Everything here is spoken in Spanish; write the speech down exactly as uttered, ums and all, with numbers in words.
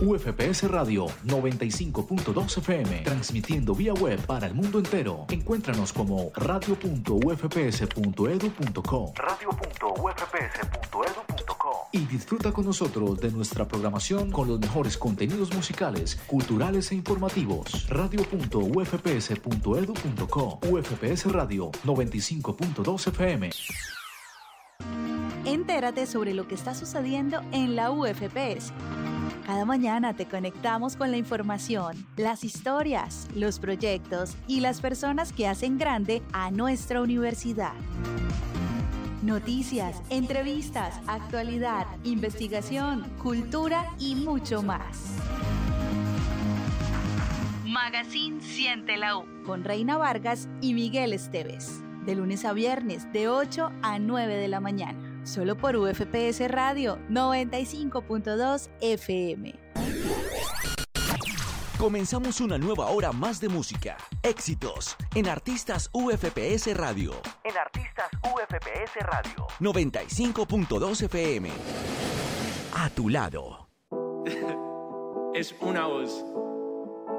U F P S Radio noventa y cinco punto dos F M, transmitiendo vía web para el mundo entero. Encuéntranos como radio punto u f p s punto e d u punto co, radio punto u f p s punto e d u punto co, y disfruta con nosotros de nuestra programación con los mejores contenidos musicales, culturales e informativos. radio punto u f p s punto e d u punto co. U F P S Radio noventa y cinco punto dos F M. Entérate sobre lo que está sucediendo en la U F P S. Cada mañana te conectamos con la información, las historias, los proyectos y las personas que hacen grande a nuestra universidad. Noticias, entrevistas, actualidad, investigación, cultura y mucho más. Magazine Siente la U, con Reina Vargas y Miguel Esteves. De lunes a viernes, de ocho a nueve de la mañana. Solo por U F P S Radio noventa y cinco punto dos F M. Comenzamos una nueva hora más de música, éxitos, en Artistas U F P S Radio. En Artistas U F P S Radio noventa y cinco punto dos F M. A tu lado. Es una voz.